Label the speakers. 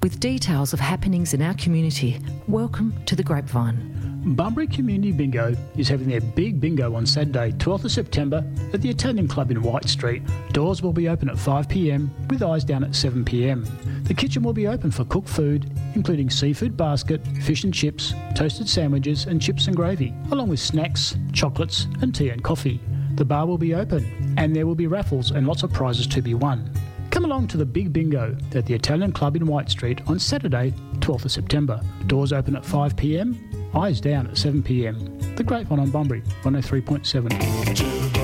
Speaker 1: With details of happenings in our community, welcome to The Grapevine.
Speaker 2: Bunbury Community Bingo is having their big bingo on Saturday, 12th of September at the Italian Club in White Street. Doors will be open at 5 p.m, with eyes down at 7 p.m. The kitchen will be open for cooked food, including seafood basket, fish and chips, toasted sandwiches and chips and gravy, along with snacks, chocolates and tea and coffee. The bar will be open and there will be raffles and lots of prizes to be won. Come along to the Big Bingo at the Italian Club in White Street on Saturday, 12th of September. Doors open at 5 p.m, eyes down at 7 p.m. The Grapevine on Bunbury, 103.7.